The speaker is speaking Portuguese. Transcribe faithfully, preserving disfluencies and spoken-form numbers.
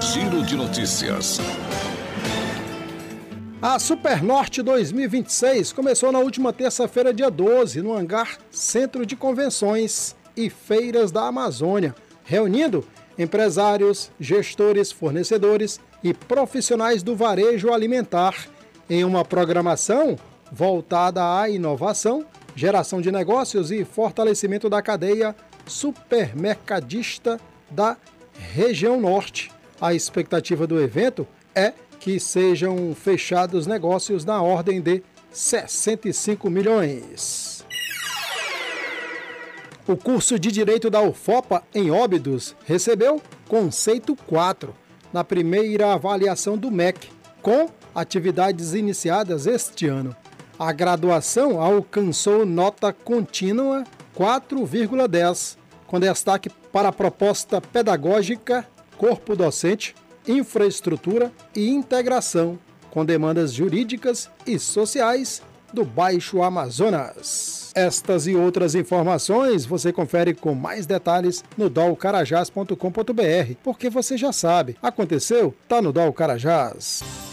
Giro de Notícias. A Supernorte dois mil e vinte e seis começou na última terça-feira, dia doze, no hangar Centro de Convenções e Feiras da Amazônia, reunindo empresários, gestores, fornecedores e profissionais do varejo alimentar em uma programação voltada à inovação, geração de negócios e fortalecimento da cadeia supermercadista da região norte. A expectativa do evento é que sejam fechados negócios na ordem de sessenta e cinco milhões. O curso de Direito da UFOPA em Óbidos recebeu conceito quatro na primeira avaliação do M E C, com atividades iniciadas este ano. A graduação alcançou nota contínua quatro vírgula dez, com destaque para a proposta pedagógica, corpo docente, infraestrutura e integração com demandas jurídicas e sociais do Baixo Amazonas. Estas e outras informações você confere com mais detalhes no dol carajás ponto com ponto br, porque você já sabe, aconteceu, tá no Dol Carajás.